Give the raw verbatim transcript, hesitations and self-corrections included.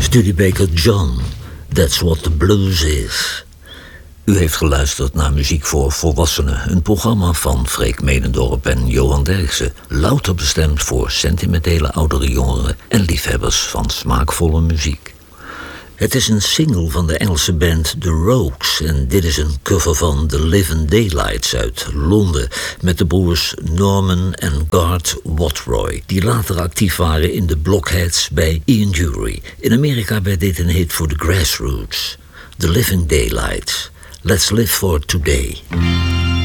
Studebaker John, That's What the Blues Is. U heeft geluisterd naar Muziek voor Volwassenen, een programma van Freek Medendorp en Johan Derksen, louter bestemd voor sentimentele oudere jongeren en liefhebbers van smaakvolle muziek. Het is een single van de Engelse band The Rogues en dit is een cover van The Living Daylights uit Londen met de broers Norman en Garth Watroy, die later actief waren in de Blockheads bij Ian Dury. In Amerika werd dit een hit voor The Grassroots. The Living Daylights. Let's live for today.